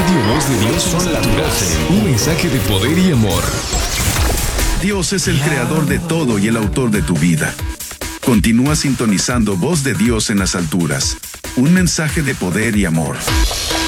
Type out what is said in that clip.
Radio Voz de Dios son las 12. Un mensaje de poder y amor. Dios es el creador de todo y el autor de tu vida. Continúa sintonizando Voz de Dios en las alturas. Un mensaje de poder y amor.